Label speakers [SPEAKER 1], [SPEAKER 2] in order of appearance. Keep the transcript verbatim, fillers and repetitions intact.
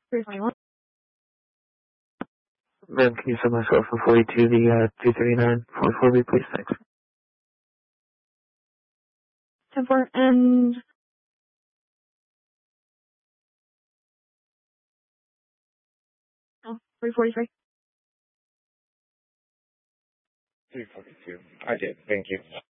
[SPEAKER 1] three twenty-one.
[SPEAKER 2] Ma'am, can you send myself from forty-two the uh, two thirty-nine forty-four B, please? Thanks.
[SPEAKER 1] ten four and oh, three forty-three.
[SPEAKER 3] three forty-two. I did. Thank you.